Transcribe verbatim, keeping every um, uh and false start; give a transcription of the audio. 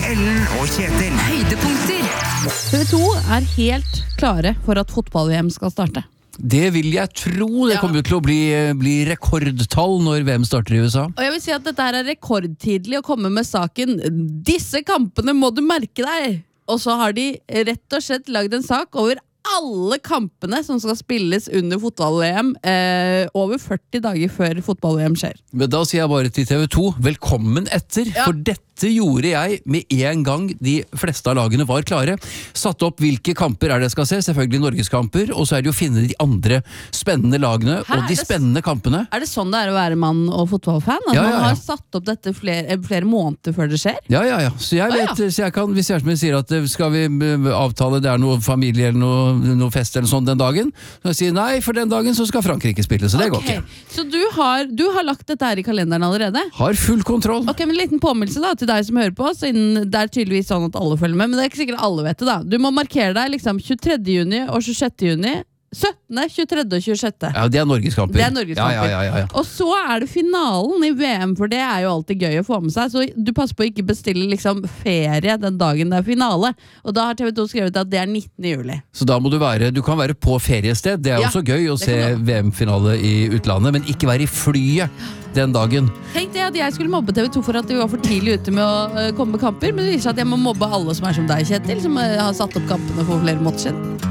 Ellen og Kjetil. Høydepunkter. T V to er helt klare for at fotball-V M skal starte. Det vil jeg tro. Det Ja. kommer til å bli, bli rekordtall når V M starter i U S A. Og jeg vil si at dette her er rekordtidlig å komme med saken. Disse kampene må du merke deg! Og så har de rett og slett lagd en sak over alle kampene som skal spilles under fotball-V M eh, over førti dager før fotball-V M skjer. Men da sier jeg bare til T V to, velkommen etter, Ja. for dette gjorde jeg med en gang de fleste av lagene var klare. Satt opp hvilke kamper er det jeg skal se, selvfølgelig Norgeskamper, og så er det jo å finne de andre spennende lagene, Hæ, og de er det s- spennende kampene. Er det sånn det er å være mann og fotballfan? At Ja, ja, man ja. har satt opp dette flere, flere måneder før det skjer? Ja, ja, ja. Så jeg Å, ja. vet, så jeg kan, hvis kjæresten min sier at eh, skal vi eh, avtale, det er noe familie eller noe, noe fest eller sånn den dagen, så jeg sier nei, for den dagen så skal Frankrike spille, så det går Ok, ikke. Så du har, du har lagt dette her i kalenderen allerede? Har full kontroll. Ok, men en liten påminnelse da til deg som hører på, siden det er tydeligvis sånn at alle følger med, men det er ikke sikkert alle vet det da. Du må markere deg liksom tjuetredje juni og tjuesjette juni, syttende, tjuetredje og tjuesjette. Ja, det er Norgeskamper. Det er Norgeskamper. Ja, ja, ja, ja. Og så er det finalen i V M, for det er jo alltid gøy å få med seg, så du passer på å ikke bestille liksom ferie den dagen det er finale. Og da har T V to skrevet at det er nittende juli. Så da må du være, du kan være på feriested, det er Ja, også gøy å det se kan V M-finale i utlandet, men ikke være i flyet den dagen. Tenk det at jeg skulle mobbe T V to for at de var for tidlig ute med å uh, komme med kamper, men det viser seg at jeg må mobbe alle som er som deg, Kjetil, som uh, har satt opp kampene for flere måneder siden.